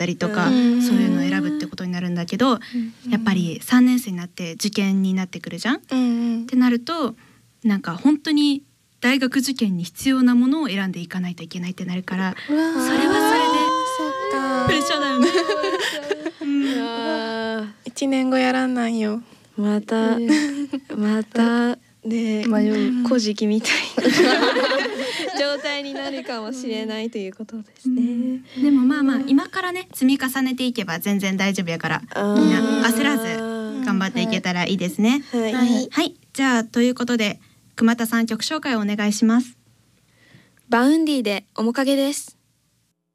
ったりとか、そういうのを選ぶってことになるんだけど、やっぱり3年生になって受験になってくるじゃん、ってなるとなんか本当に大学受験に必要なものを選んでいかないといけないってなるから、それはそれでプレッシャーだよね。 1年後やらんなんよ。 またね古事記みたいな状態になるかもしれないということですね。 でもまあ今からね積み重ねていけば全然大丈夫やから、みんな焦らず頑張っていけたらいいですね。はい、じゃあということで熊田さん曲紹介をお願いします。 バウンディで面影です。